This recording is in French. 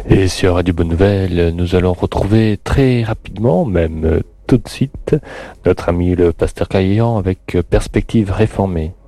Et sur Radio Bonne Nouvelle, nous allons retrouver très rapidement, même tout de suite, notre ami le pasteur Caillan avec Perspective réformée.